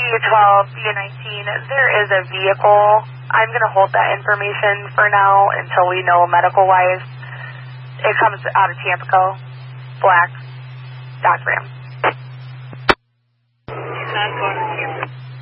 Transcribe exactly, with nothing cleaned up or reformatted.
twelve, B nineteen, there is a vehicle. I'm going to hold that information for now until we know medical-wise. It comes out of Tampico, black, Dodge Ram. ten four.